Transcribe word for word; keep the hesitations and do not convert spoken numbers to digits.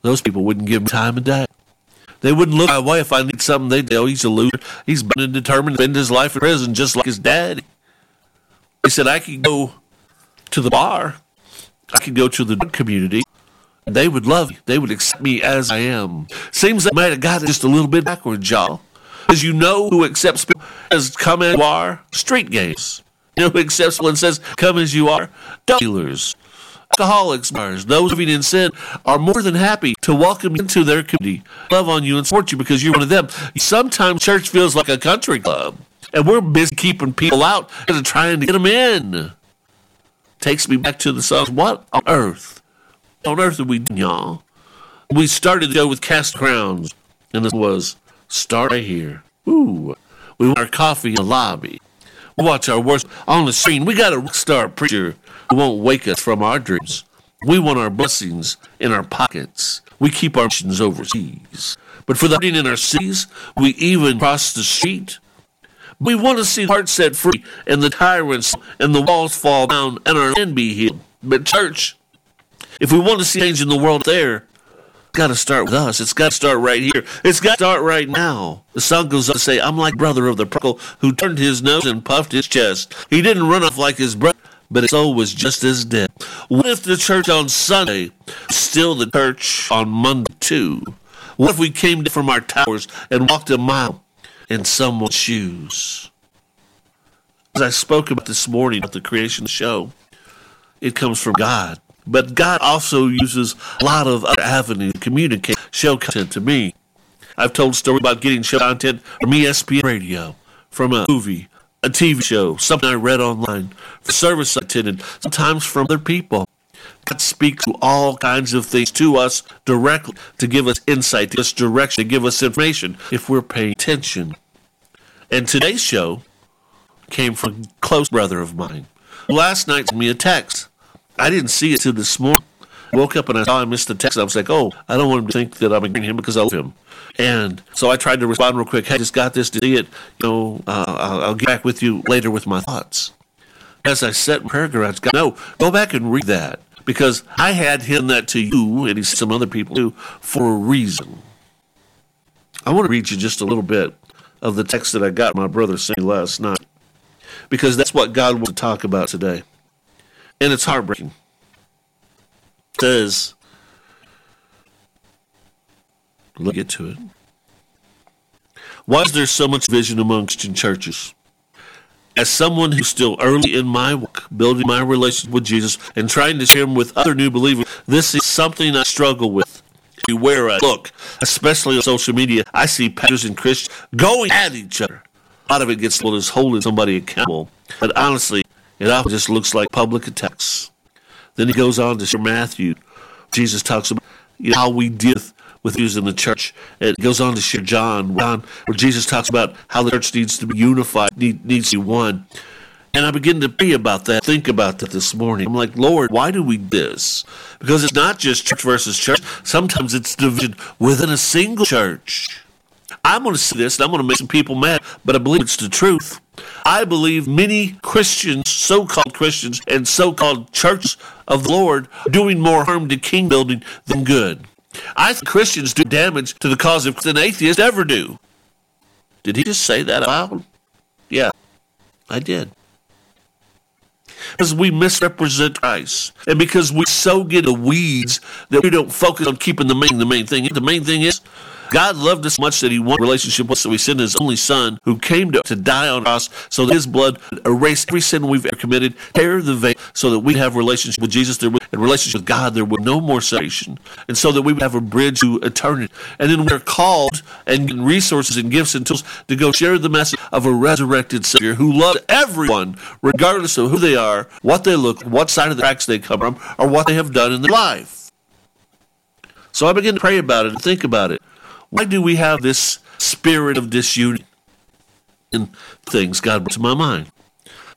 those people wouldn't give me time of day. They wouldn't look my way if I need something. They'd say, oh, he's a loser. He's been determined to spend his life in prison just like his daddy. He said, I could go to the bar. I could go to the community. They would love me. They would accept me as I am. Seems like I might have got it just a little bit backwards, y'all. Because you know who accepts people as come as you are? Street games. You know who accepts people and says, come as you are? Drug dealers, alcoholics, bars. Those living in sin are more than happy to welcome you into their community, love on you, and support you because you're one of them. Sometimes church feels like a country club, and we're busy keeping people out and trying to get them in. Takes me back to the song, what on earth? What on earth did we do, y'all? We started to go with Cast Crowns, and this was Start Right Here. Ooh, we want our coffee in the lobby. We watch our worship on the screen. We got a rock star preacher who won't wake us from our dreams. We want our blessings in our pockets. We keep our missions overseas. But for the hurting in our cities, we even cross the street. We want to see hearts set free and the tyrants and the walls fall down and our land be healed. But church, if we want to see change in the world there, it's got to start with us. It's got to start right here. It's got to start right now. The song goes on to say, I'm like brother of the prodigal who turned his nose and puffed his chest. He didn't run off like his brother, but his soul was just as dead. What if the church on Sunday is still the church on Monday too? What if we came down from our towers and walked a mile in someone's shoes? As I spoke about this morning at the creation show, it comes from God. But God also uses a lot of other avenues to communicate show content to me. I've told stories about getting show content from E S P N Radio, from a movie, a T V show, something I read online, for service I attended, sometimes from other people. God speaks to all kinds of things to us directly to give us insight, to give us direction, to give us information if we're paying attention. And today's show came from a close brother of mine. Last night sent me a text. I didn't see it till this morning. I woke up and I saw I missed the text. I was like, oh, I don't want him to think that I'm ignoring him because I love him. And so I tried to respond real quick. Hey, I just got this to see it. You know, uh, I'll, I'll get back with you later with my thoughts. As I set my paragraphs, God, no, go back and read that. Because I had him that to you, and he said some other people too, for a reason. I want to read you just a little bit of the text that I got my brother sent me last night. Because that's what God wants to talk about today. And it's heartbreaking. It says, let's get to it. Why is there so much division among Christian churches? As someone who's still early in my work, building my relationship with Jesus and trying to share him with other new believers, this is something I struggle with. Everywhere I look, especially on social media, I see pastors and Christians going at each other. A lot of it gets told as holding somebody accountable. But honestly, it often just looks like public attacks. Then he goes on to share Matthew. Jesus talks about you know, how we deal with, with issues in the church. It goes on to share John, John, where Jesus talks about how the church needs to be unified, need, needs to be one. And I begin to pray about that, think about that this morning. I'm like, Lord, why do we do this? Because it's not just church versus church. Sometimes it's division within a single church. I'm going to say this, and I'm going to make some people mad, but I believe it's the truth. I believe many Christians, so-called Christians, and so-called churches of the Lord are doing more harm to kingdom building than good. I think Christians do damage to the cause of than atheists ever do. Did he just say that out loud? Yeah, I did. Because we misrepresent Christ, and because we so get the weeds that we don't focus on keeping the main the main thing. The main thing is God loved us so much that he wanted a relationship with us, so he sent his only son who came to, to die on us so that his blood would erase every sin we've ever committed, tear the veil so that we'd have a relationship with Jesus there, and relationship with God there with no more separation, and so that we would have a bridge to eternity. And then we're called and given resources and gifts and tools to go share the message of a resurrected Savior who loves everyone, regardless of who they are, what they look, what side of the tracks they come from, or what they have done in their life. So I begin to pray about it and think about it. Why do we have this spirit of disunity? And things God brought to my mind.